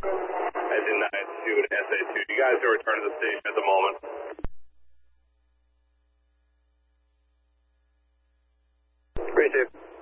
I denied 2 and SA2. You guys are returning to the station at the moment. Great, Dave.